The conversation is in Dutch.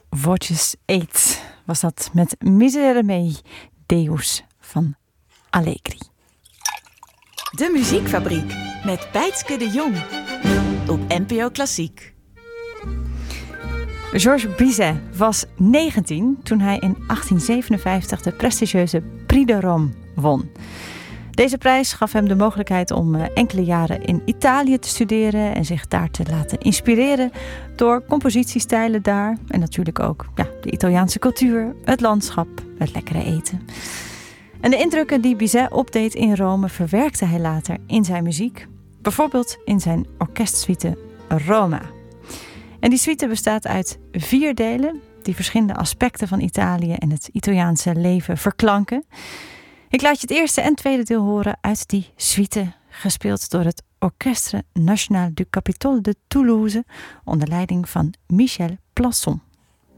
Voces 8 was dat met Miserere mei Deus van Allegri. De Muziekfabriek met Bijtske de Jong op NPO Klassiek. Georges Bizet was 19 toen hij in 1857 de prestigieuze Prix de Rome won. Deze prijs gaf hem de mogelijkheid om enkele jaren in Italië te studeren en zich daar te laten inspireren door compositiestijlen daar. En natuurlijk ook de Italiaanse cultuur, het landschap, het lekkere eten. En de indrukken die Bizet opdeed in Rome verwerkte hij later in zijn muziek. Bijvoorbeeld in zijn orkestsuite Roma. En die suite bestaat uit 4 delen die verschillende aspecten van Italië en het Italiaanse leven verklanken. Ik laat je het eerste en tweede deel horen uit die suite, gespeeld door het Orchestre National du Capitole de Toulouse onder leiding van Michel Plasson.